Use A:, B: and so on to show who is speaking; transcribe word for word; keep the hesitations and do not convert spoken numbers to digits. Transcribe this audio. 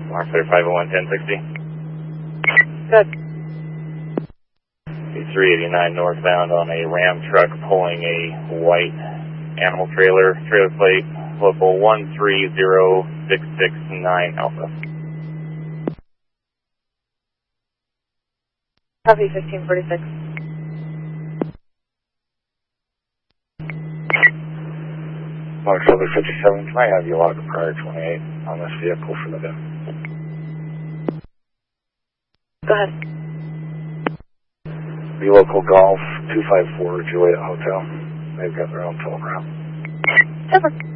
A: Mark clear five oh one, ten sixty.
B: Good.
A: three eighty-nine northbound on a Ram truck pulling a white animal trailer, trailer plate, local one three zero six six nine Alpha.
B: Copy, fifteen forty-six.
C: Mark Silver fifty-seven, can I have you log a prior twenty-eight on this vehicle for the day?
B: Go ahead.
C: The local Golf two five four Juliet Hotel. They've got their own telegram.
B: Super.